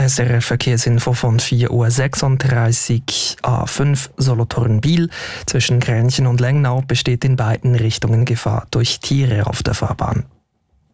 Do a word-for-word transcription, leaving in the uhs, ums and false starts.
S R F Verkehrsinfo von vier Uhr sechsunddreißig, A fünf Solothurn-Biel. Zwischen Grenchen und Lengnau besteht in beiden Richtungen Gefahr durch Tiere auf der Fahrbahn.